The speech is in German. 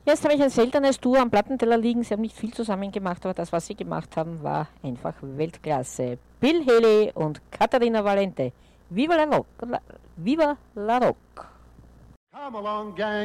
Jetzt habe ich ein seltenes Duo am Plattenteller liegen. Sie haben nicht viel zusammen gemacht, aber das, was sie gemacht haben, war einfach Weltklasse. Bill Haley und Caterina Valente. Viva la Rock! Viva la Rock! Come along, gang.